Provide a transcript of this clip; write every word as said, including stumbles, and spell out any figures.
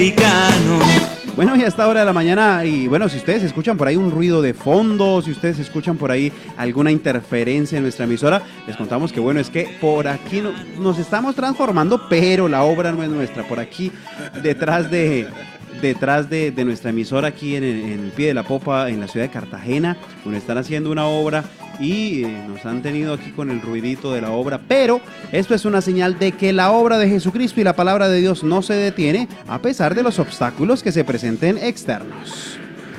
Bueno, y a esta hora de la mañana, y bueno, si ustedes escuchan por ahí un ruido de fondo, si ustedes escuchan por ahí alguna interferencia en nuestra emisora, les contamos que bueno, es que por aquí no, nos estamos transformando, pero la obra no es nuestra. Por aquí, detrás de, detrás de, de nuestra emisora, aquí en el, en el pie de la popa, en la ciudad de Cartagena, donde están haciendo una obra y eh, nos han tenido aquí con el ruidito de la obra, pero esto es una señal de que la obra de Jesucristo y la palabra de Dios no se detiene a pesar de los obstáculos que se presenten externos.